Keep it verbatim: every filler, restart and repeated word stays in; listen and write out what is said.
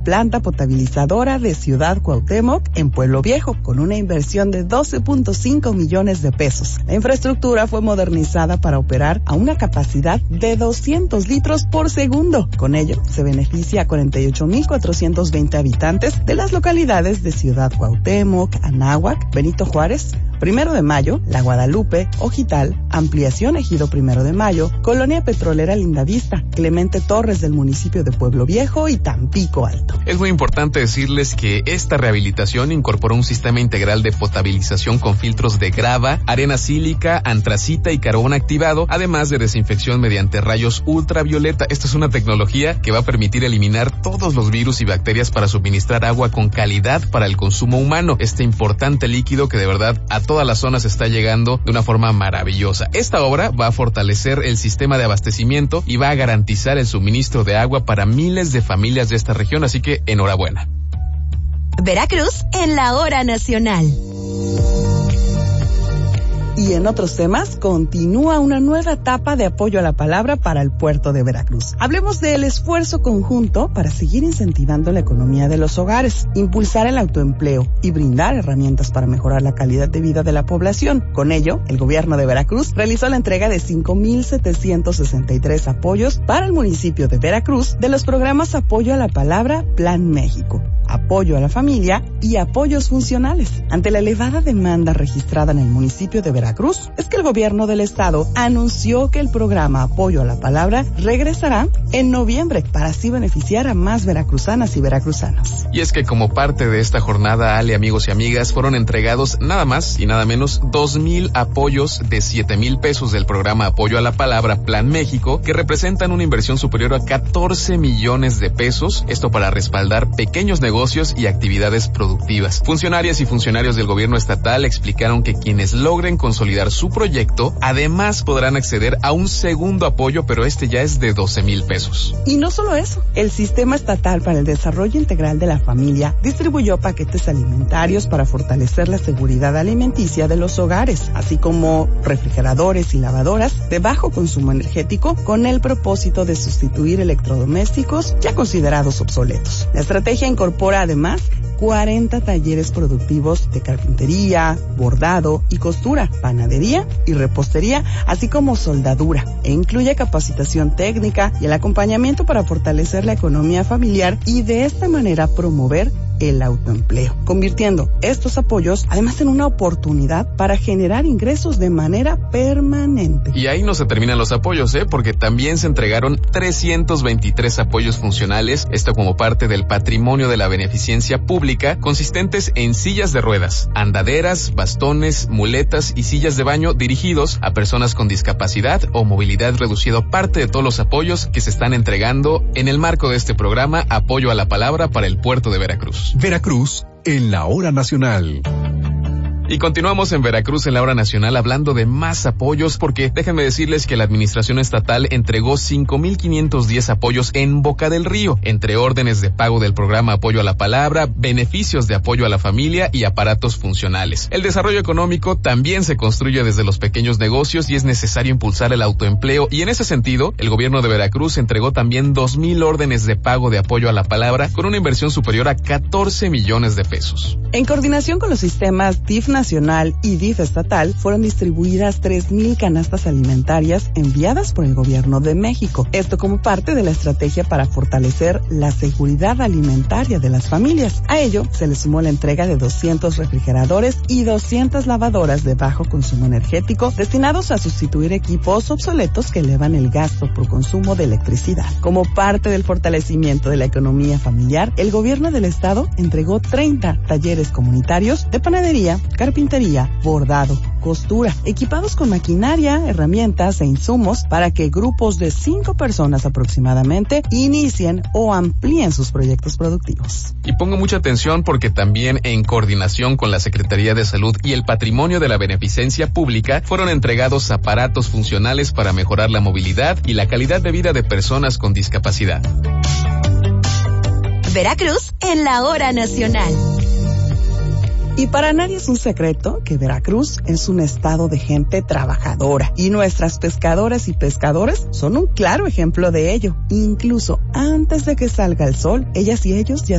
planta potabilizadora de Ciudad Cuauhtémoc en Pueblo Viejo, con una inversión de doce punto cinco millones de pesos. La infraestructura fue modernizada para operar a una capacidad de doscientos litros por segundo. Con ello, se beneficia a cuarenta y ocho mil cuatrocientos veinte habitantes de las localidades de Ciudad Cuauhtémoc, Anáhuac, Benito Juárez, Primero de Mayo, La Guadalupe, Ojital, Ampliación Ejido Primero de Mayo, Colonia Petrolera Lindavista, Clemente Torres del municipio de Pueblo Viejo y Tampico Alto. Es muy importante decirles que esta rehabilitación incorporó un sistema integral de potabilización con filtros de grava, arena sílica, antracita y carbón activado, además de desinfección mediante rayos ultravioleta. Esta es una tecnología que va a permitir eliminar todos los virus y bacterias para suministrar agua con calidad para el consumo humano. Este importante líquido que de verdad a todas las zonas está llegando de una forma maravillosa. Esta obra va a fortalecer el sistema de abastecimiento y va a garantizar el suministro de agua para miles de familias de esta región, así que enhorabuena. Veracruz en la hora nacional. Y en otros temas, continúa una nueva etapa de apoyo a la palabra para el puerto de Veracruz. Hablemos del esfuerzo conjunto para seguir incentivando la economía de los hogares, impulsar el autoempleo y brindar herramientas para mejorar la calidad de vida de la población. Con ello, el gobierno de Veracruz realizó la entrega de cinco mil setecientos sesenta y tres apoyos para el municipio de Veracruz de los programas Apoyo a la Palabra, Plan México, Apoyo a la Familia y Apoyos Funcionales. Ante la elevada demanda registrada en el municipio de Veracruz, es que el gobierno del estado anunció que el programa Apoyo a la Palabra regresará en noviembre para así beneficiar a más veracruzanas y veracruzanos. Y es que como parte de esta jornada, Ale, amigos y amigas, fueron entregados nada más y nada menos dos mil apoyos de siete mil pesos del programa Apoyo a la Palabra, Plan México, que representan una inversión superior a catorce millones de pesos, esto para respaldar pequeños negocios y actividades productivas. Funcionarias y funcionarios del gobierno estatal explicaron que quienes logren consolidar su proyecto, además podrán acceder a un segundo apoyo, pero este ya es de doce mil pesos. Y no solo eso, el Sistema Estatal para el Desarrollo Integral de la Familia distribuyó paquetes alimentarios para fortalecer la seguridad alimenticia de los hogares, así como refrigeradores y lavadoras de bajo consumo energético, con el propósito de sustituir electrodomésticos ya considerados obsoletos. La estrategia incorpora además cuarenta talleres productivos de carpintería, bordado y costura, panadería y repostería, así como soldadura, e incluye capacitación técnica y el acompañamiento para fortalecer la economía familiar y de esta manera promover el autoempleo, convirtiendo estos apoyos además en una oportunidad para generar ingresos de manera permanente. Y ahí no se terminan los apoyos, ¿eh? Porque también se entregaron trescientos veintitrés apoyos funcionales, esto como parte del patrimonio de la beneficencia pública, consistentes en sillas de ruedas, andaderas, bastones, muletas y sillas de baño dirigidos a personas con discapacidad o movilidad reducida, parte de todos los apoyos que se están entregando en el marco de este programa Apoyo a la Palabra para el puerto de Veracruz. Veracruz en la hora nacional. Y continuamos en Veracruz en la hora nacional hablando de más apoyos, porque déjenme decirles que la administración estatal entregó cinco mil quinientos diez apoyos en Boca del Río, entre órdenes de pago del programa Apoyo a la Palabra, beneficios de apoyo a la familia y aparatos funcionales. El desarrollo económico también se construye desde los pequeños negocios y es necesario impulsar el autoempleo, y en ese sentido, el gobierno de Veracruz entregó también dos mil órdenes de pago de apoyo a la palabra con una inversión superior a catorce millones de pesos. En coordinación con los sistemas D I F nacional y D I F estatal, fueron distribuidas tres mil canastas alimentarias enviadas por el gobierno de México. Esto como parte de la estrategia para fortalecer la seguridad alimentaria de las familias. A ello se le sumó la entrega de doscientos refrigeradores y doscientas lavadoras de bajo consumo energético destinados a sustituir equipos obsoletos que elevan el gasto por consumo de electricidad. Como parte del fortalecimiento de la economía familiar, el gobierno del estado entregó treinta talleres comunitarios de panadería, carpintería, bordado, costura, equipados con maquinaria, herramientas e insumos para que grupos de cinco personas aproximadamente inicien o amplíen sus proyectos productivos. Y pongo mucha atención porque también en coordinación con la Secretaría de Salud y el Patrimonio de la Beneficencia Pública fueron entregados aparatos funcionales para mejorar la movilidad y la calidad de vida de personas con discapacidad. Veracruz en la hora nacional. Y para nadie es un secreto que Veracruz es un estado de gente trabajadora y nuestras pescadoras y pescadores son un claro ejemplo de ello. Incluso antes de que salga el sol, ellas y ellos ya